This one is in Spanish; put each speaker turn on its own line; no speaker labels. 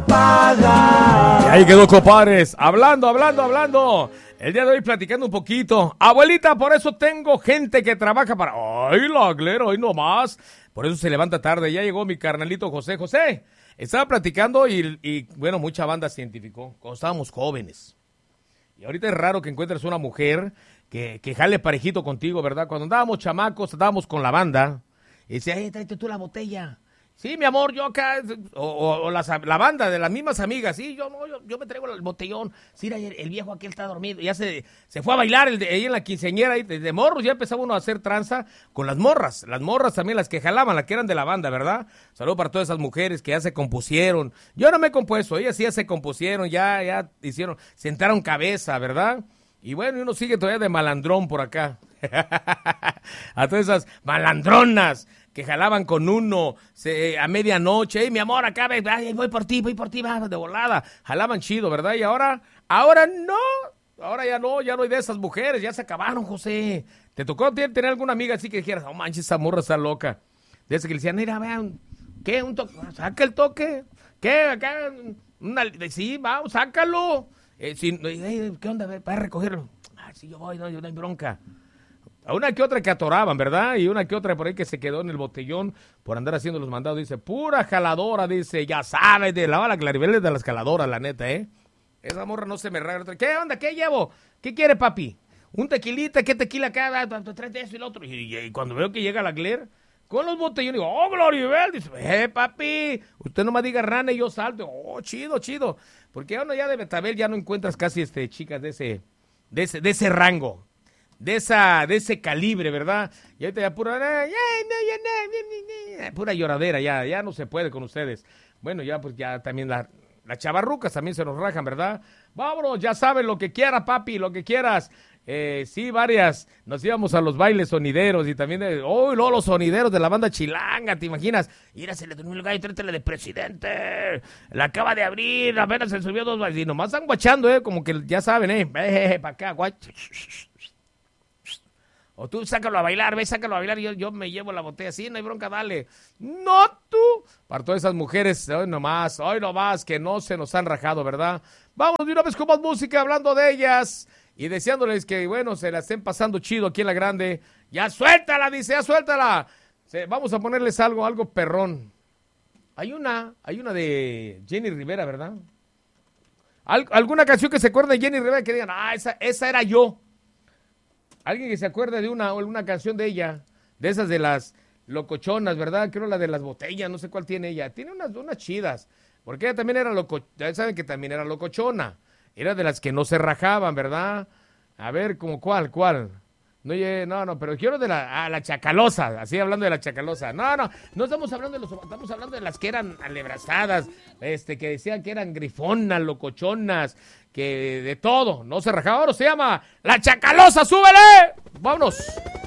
pagar.
Y ahí quedó, compadres, hablando. El día de hoy platicando un poquito. Abuelita, por eso tengo gente que trabaja para... ¡Ay, la Glera, hoy nomás! Por eso se levanta tarde. Ya llegó mi carnalito José. José, estaba platicando y bueno, mucha banda se identificó cuando estábamos jóvenes. Y ahorita es raro que encuentres una mujer que jale parejito contigo, ¿verdad? Cuando andábamos chamacos, andábamos con la banda. Y decía, tráete tú la botella. Sí, mi amor, yo acá, la banda de las mismas amigas, sí, yo me traigo el botellón. Sí, el viejo aquel está dormido, ya se fue a bailar ahí en la quinceañera, ahí de morros, ya empezaba uno a hacer tranza con las morras también, las que jalaban, las que eran de la banda, ¿verdad? Saludos para todas esas mujeres que ya se compusieron. Yo no me he compuesto, ellas sí ya se compusieron, ya hicieron, sentaron cabeza, ¿verdad? Y bueno, uno sigue todavía de malandrón por acá. A todas esas malandronas que jalaban con uno a medianoche. Mi amor, acá, voy por ti, va, de volada. Jalaban chido, ¿verdad? Y ahora no. Ahora ya no hay de esas mujeres. Ya se acabaron, José. ¿Te tocó tener alguna amiga así que dijeras, oh, manches, esa morra está loca? De ese que le decían, mira, vean, ¿qué? ¿Un toque? Saca el toque. ¿Qué? Acá, sí, vamos, sácalo. ¿Qué onda? Va a recogerlo. Sí, yo voy, no hay bronca. A una que otra que atoraban, ¿verdad? Y una que otra por ahí que se quedó en el botellón por andar haciendo los mandados. Dice, pura jaladora, dice, ya sabes, de la Claribel de las jaladoras, la neta, ¿eh? Esa morra no se me raga. ¿Qué onda? ¿Qué llevo? ¿Qué quiere, papi? ¿Un tequilita? ¿Qué tequila acá? Tráete eso y lo otro. Y cuando veo que llega la Gler con los botellones, digo, oh, Claribel. Dice, papi, usted no me diga rana y yo salto. Oh, chido. Porque uno ya de Betabel ya no encuentras casi chicas de ese rango. De ese calibre, ¿verdad? Y ahorita ya pura lloradera, ya no se puede con ustedes. Bueno, ya pues ya también las chavarrucas también se nos rajan, ¿verdad? Vámonos, ya saben, lo que quiera, papi, lo que quieras. Sí, varias, nos íbamos a los bailes sonideros y también luego los sonideros de la banda Chilanga, ¿te imaginas? Mira, se le durmió el gallo, tráetele de presidente, la acaba de abrir, apenas se subió 2 bailes, y nomás están guachando, como que ya saben, para acá, guach. O tú sácalo a bailar, y yo me llevo la botella, sí, no hay bronca, dale. No tú. Para todas esas mujeres, hoy nomás, que no se nos han rajado, ¿verdad? Vamos de una vez con más música, hablando de ellas y deseándoles que, bueno, se la estén pasando chido aquí en La Grande. Ya suéltala, dice, ya suéltala. Vamos a ponerles algo perrón. Hay una de Jenny Rivera, ¿verdad? ¿Alguna canción que se acuerde de Jenny Rivera que digan, esa era yo? Alguien que se acuerde de una canción de ella, de esas de las locochonas, ¿verdad? Creo la de las botellas, no sé cuál tiene ella. Tiene unas chidas, porque ella también era ya saben que también era locochona. Era de las que no se rajaban, ¿verdad? A ver, ¿como cuál? No, pero quiero de la chacalosa, así hablando de la chacalosa. No estamos hablando estamos hablando de las que eran alebrazadas, que decían que eran grifonas, locochonas, que de todo, no se rajaba. Ahora se llama La Chacalosa, ¡súbele! ¡Vámonos!